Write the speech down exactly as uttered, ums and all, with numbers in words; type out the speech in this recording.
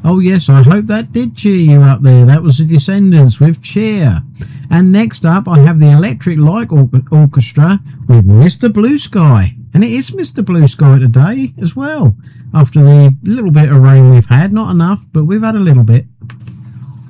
Oh yes, I hope that did cheer you up there. That was the Descendants with Cheer. And next up I have the Electric Light Or- Orchestra with Mister Blue Sky. And it is Mister Blue Sky today as well. After the little bit of rain we've had, not enough, but we've had a little bit.